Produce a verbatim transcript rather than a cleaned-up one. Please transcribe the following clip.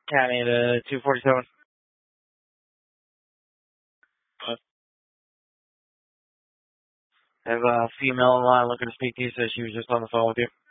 County to two forty-seven. I have a female in line looking to speak to you, so she was just on the phone with you.